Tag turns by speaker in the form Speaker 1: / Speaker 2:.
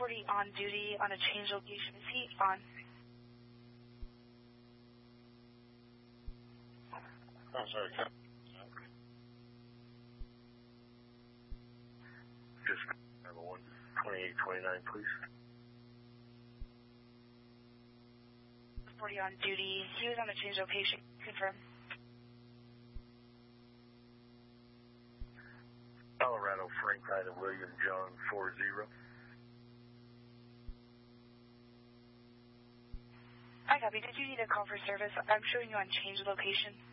Speaker 1: 40 on duty on a change location. Is he on?
Speaker 2: I'm sorry, Cap. Just number 12829, please.
Speaker 1: 40 on duty. He was on a change location. Confirm.
Speaker 2: Colorado, Frank Ida, William John 40.
Speaker 1: I copy. Did you need a call for service? I'm showing you on change location.